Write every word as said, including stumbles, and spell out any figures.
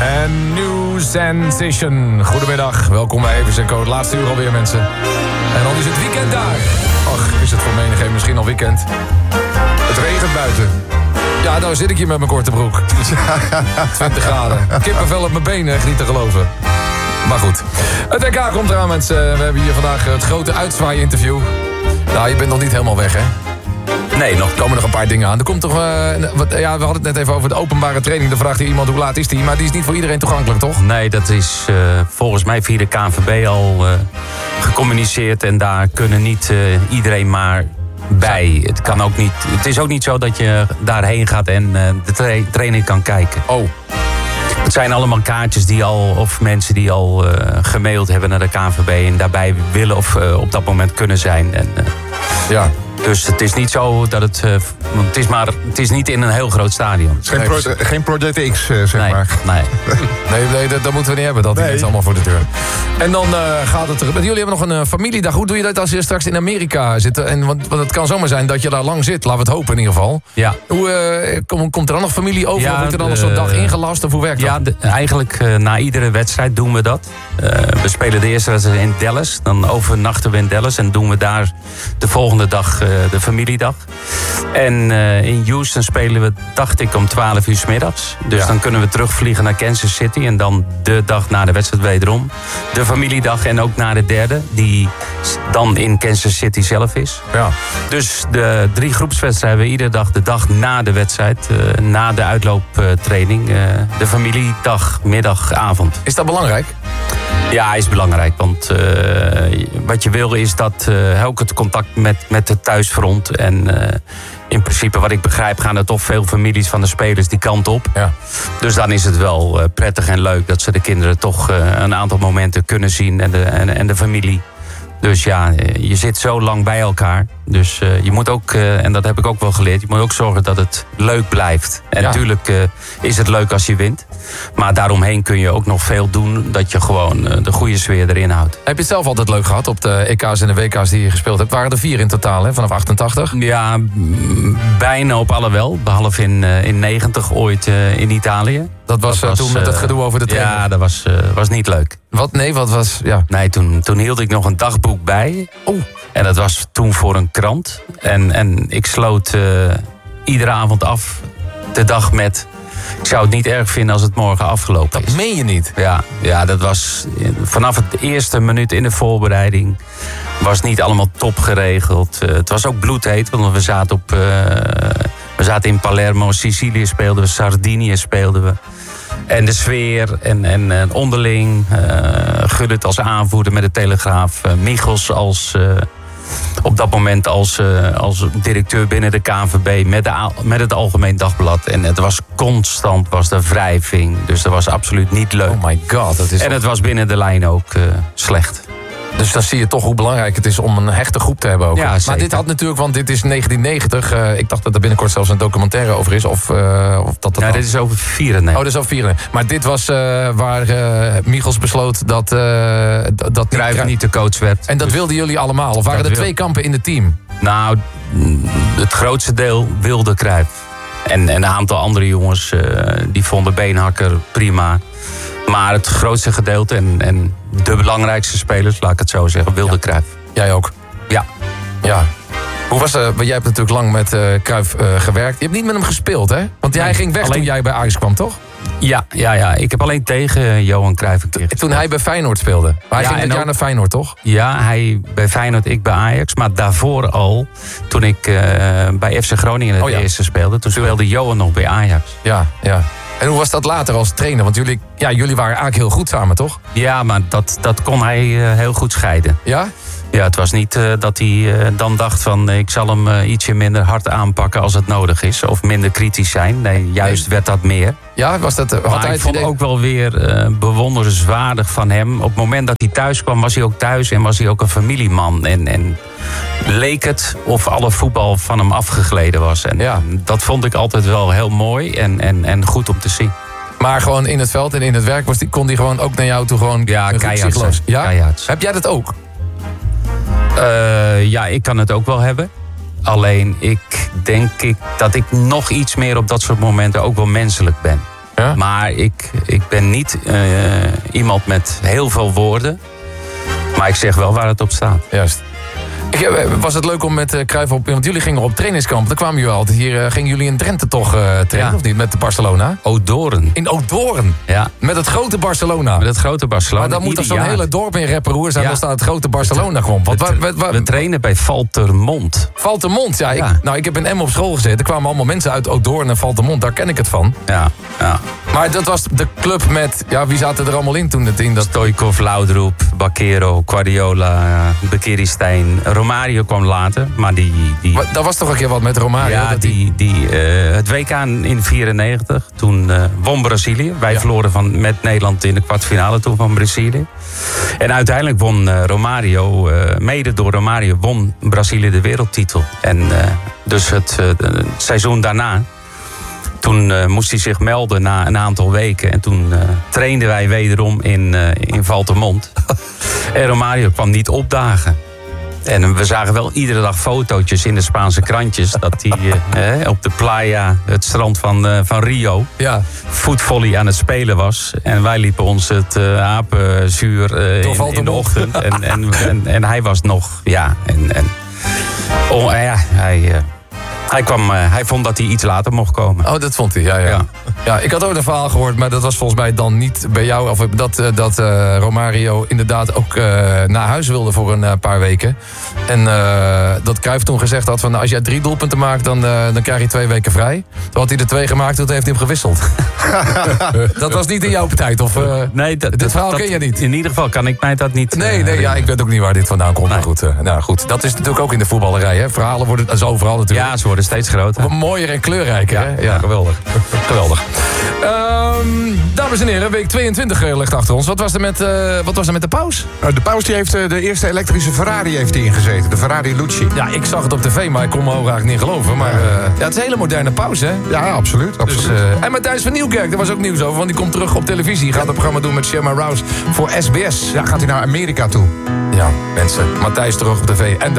En New Sensation. Goedemiddag, welkom bij Evers en Co. Het laatste uur alweer, mensen. En dan is het weekend daar. Ach, is het voor menigeen misschien al weekend. Het regent buiten. Ja, nou zit ik hier met mijn korte broek. twintig graden. Kippenvel op mijn benen, echt niet te geloven. Maar goed. Het W K komt eraan, mensen. We hebben hier vandaag het grote uitzwaai-interview. Nou, je bent nog niet helemaal weg, hè? Nee, nog komen nog een paar dingen aan. Er komt toch, uh, wat, ja, we hadden het net even over de openbare training. Dan vraagt hier iemand hoe laat is die, maar die is niet voor iedereen toegankelijk, toch? Nee, dat is uh, volgens mij via de K N V B al uh, gecommuniceerd. En daar kunnen niet uh, iedereen maar bij. Het, kan ook niet, het is ook niet zo dat je daarheen gaat en uh, de tra- training kan kijken. Oh. Het zijn allemaal kaartjes die al, of mensen die al uh, gemaild hebben naar de K N V B en daarbij willen of uh, op dat moment kunnen zijn. En, uh, ja. Dus het is niet zo dat het... Uh, want het is, maar, het is niet in een heel groot stadion. Geen, pro- geen Project X, uh, zeg nee, maar. Nee, nee, nee dat, dat moeten we niet hebben. Dat nee. is allemaal voor de deur. En dan uh, gaat het... Jullie hebben nog een uh, familiedag. Hoe doe je dat als je straks in Amerika zit? En, want, want het kan zomaar zijn dat je daar lang zit. Laten we het hopen in ieder geval. Ja. Hoe, uh, kom, komt er dan nog familie over? Ja, of wordt er dan nog zo'n dag ingelast? Of hoe werkt dat? Ja, de, eigenlijk uh, na iedere wedstrijd doen we dat. Uh, we spelen de eerste wedstrijd in Dallas. Dan overnachten we in Dallas. En doen we daar de volgende dag uh, de familiedag. En uh, in Houston spelen we, dacht ik, om twaalf uur 's middags. Dus ja. Dan kunnen we terugvliegen naar Kansas City. En dan de dag na de wedstrijd wederom. De familiedag en ook na de derde. Die dan in Kansas City zelf is. Ja. Dus de drie groepswedstrijden hebben we iedere dag de dag na de wedstrijd. Uh, na de uitlooptraining. Uh, de familiedag, middag, avond. Is dat belangrijk? Ja, is belangrijk. Want uh, wat je wil is dat uh, ook het contact met, met het thuisfront. En uh, in principe, wat ik begrijp, gaan er toch veel families van de spelers die kant op. Ja. Dus dan is het wel uh, prettig en leuk dat ze de kinderen toch uh, een aantal momenten kunnen zien. En de, en, en de familie. Dus ja, je zit zo lang bij elkaar. Dus uh, je moet ook, uh, en dat heb ik ook wel geleerd, je moet ook zorgen dat het leuk blijft. En ja. natuurlijk uh, is het leuk als je wint. Maar daaromheen kun je ook nog veel doen dat je gewoon uh, de goede sfeer erin houdt. Heb je het zelf altijd leuk gehad op de E K's en de W K's die je gespeeld hebt? Waren er vier in totaal, hè, vanaf achtentachtig? Ja, m- bijna op alle wel. Behalve in, uh, in negentig ooit uh, in Italië. Dat was, dat was toen met het gedoe over de trainer. Ja, dat was, uh, was niet leuk. Wat? Nee, wat was... Ja. Nee, toen, toen hield ik nog een dagboek bij. Oh. En dat was toen voor een krant. En, en ik sloot uh, iedere avond af de dag met... Ik zou het niet erg vinden als het morgen afgelopen is. Dat meen je niet? Ja, ja, dat was vanaf het eerste minuut in de voorbereiding... was niet allemaal top geregeld. Uh, het was ook bloedheet, want we zaten op... Uh, we zaten in Palermo, Sicilië speelden we, Sardinië speelden we. En de sfeer en, en, en onderling. Uh, Gullit als aanvoerder met de Telegraaf. Uh, Michels als... Uh, op dat moment als, uh, als directeur binnen de K N V B met, de, met het Algemeen Dagblad. En het was constant, was de wrijving. Dus dat was absoluut niet leuk. Oh my god. Dat is en het was binnen de lijn ook uh, slecht. Dus dan zie je toch hoe belangrijk het is om een hechte groep te hebben ook. Ja, maar dit had natuurlijk, want dit is negentien negentig. Uh, ik dacht dat er binnenkort zelfs een documentaire over is. Of, uh, of dat dat ja, al... dit is over vierennegentig. Oh, dit is over vierennegentig. Maar dit was uh, waar uh, Michels besloot dat... Uh, dat Cruijff niet de coach werd. En dat dus... wilden jullie allemaal? Of waren dat er wil... twee kampen in het team? Nou, het grootste deel wilde Cruijff. En, en een aantal andere jongens uh, die vonden Beenhakker prima. Maar het grootste gedeelte en, en de belangrijkste spelers, laat ik het zo zeggen, wilde ja. Cruijff. Jij ook? Ja. Ja. Hoe was het? Jij hebt natuurlijk lang met uh, Cruijff uh, gewerkt. Je hebt niet met hem gespeeld, hè? Want jij nee, ging weg alleen... toen jij bij Ajax kwam, toch? Ja, ja, ja. Ik heb alleen tegen Johan Cruijff een keer Toen hij bij Feyenoord speelde. Maar hij ja, ging dit jaar ook... naar Feyenoord, toch? Ja, hij bij Feyenoord, ik bij Ajax. Maar daarvoor al, toen ik uh, bij F C Groningen het oh, ja. eerste speelde... toen speelde Johan nog bij Ajax. Ja, ja. En hoe was dat later als trainer? Want jullie, ja, jullie waren eigenlijk heel goed samen, toch? Ja, maar dat, dat kon hij uh, heel goed scheiden. Ja? Ja, het was niet uh, dat hij uh, dan dacht van... Uh, ik zal hem uh, ietsje minder hard aanpakken als het nodig is. Of minder kritisch zijn. Nee, juist nee. werd dat meer. Ja, was dat... Uh, had maar hij ik vond idee... ook wel weer uh, bewonderenswaardig van hem. Op het moment dat hij thuis kwam, was hij ook thuis... en was hij ook een familieman. En, en leek het of alle voetbal van hem afgegleden was. En ja. dat vond ik altijd wel heel mooi en, en, en goed om te zien. Maar gewoon in het veld en in het werk was die, kon hij gewoon ook naar jou toe gewoon... Ja, keihard. Ja? Keihard. Heb jij dat ook? Uh, ja, ik kan het ook wel hebben. Alleen ik denk ik dat ik nog iets meer op dat soort momenten ook wel menselijk ben. Ja? Maar ik, ik ben niet uh, iemand met heel veel woorden. Maar ik zeg wel waar het op staat. Juist. Ik, was het leuk om met uh, Cruijff op... Want jullie gingen op trainingskamp. Dan kwamen jullie altijd hier. Uh, gingen jullie in Drenthe toch uh, trainen, ja. of niet? Met de Barcelona? Odoorn. In Odoorn? Ja. Met het grote Barcelona? Met het grote Barcelona. Maar dan moet er zo'n jaar. hele dorp in Reperoer zijn. Ja. Dan staat het grote Barcelona gewoon. We, wa, wa, wa, we trainen bij Valtermond. Valtermond, ja. ja. Ik, nou, ik heb in Emmen op school gezeten. Er kwamen allemaal mensen uit Odoorn en Valtermond. Daar ken ik het van. Ja, ja. Maar dat was de club met... Ja, wie zaten er allemaal in toen? Het in dat... Stoikov, Laudrup, Bakero, Guardiola, Bekeristijn. Romario kwam later, maar die... die... Maar, daar was toch een keer wat met Romario? Ja, dat die, die, uh, het W K in vierennegentig. Toen uh, won Brazilië. Wij ja. verloren van, met Nederland in de kwartfinale toen van Brazilië. En uiteindelijk won uh, Romario, uh, mede door Romario, won Brazilië de wereldtitel. En uh, dus het, uh, het seizoen daarna... Toen uh, moest hij zich melden na een aantal weken. En toen uh, trainden wij wederom in, uh, in Valtermond. En Romario kwam niet opdagen. En we zagen wel iedere dag fotootjes in de Spaanse krantjes... dat hij uh, eh, op de playa, het strand van, uh, van Rio... Ja. voetvolley aan het spelen was. En wij liepen ons het uh, apenzuur uh, in, in de ochtend. En, en, en, en hij was nog... Ja, en, en, oh, ja hij... Uh, Hij, kwam, uh, hij vond dat hij iets later mocht komen. Oh, dat vond hij, ja, ja. ja. ja ik had ook een verhaal gehoord, maar dat was volgens mij dan niet bij jou. Of dat, uh, dat uh, Romario inderdaad ook uh, naar huis wilde voor een uh, paar weken. En uh, dat Cruijff toen gezegd had van... Nou, als jij drie doelpunten maakt, dan, uh, dan krijg je twee weken vrij. Toen had hij er twee gemaakt, toen heeft hij hem gewisseld. Dat was niet in jouw tijd, of... Uh, nee, dat, dit verhaal dat, ken je niet. In ieder geval kan ik mij dat niet... Nee, nee ja, ik weet ook niet waar dit vandaan komt. Nee. Maar goed, uh, nou goed, dat is natuurlijk ook in de voetballerij. Hè? Verhalen worden, dat is overal natuurlijk. Ja, ze worden steeds groter. Mooier en kleurrijker, ja, hè? Ja, geweldig. Geweldig. Um, dames en heren, week tweeëntwintig ligt achter ons. Wat was er met, uh, wat was er met de paus? De paus die heeft uh, de eerste elektrische Ferrari heeft ingezeten. De Ferrari Lucci. Ja, ik zag het op tv, maar ik kon me ook eigenlijk niet geloven. Maar uh, ja, het is een hele moderne paus, hè? Ja, absoluut. absoluut. Dus, uh, en Matthijs van Nieuwkerk, daar was ook nieuws over. Want die komt terug op televisie. Gaat een programma doen met Shema Rouse voor S B S. Ja, gaat hij naar Amerika toe. Ja, mensen. Matthijs terug op tv. En de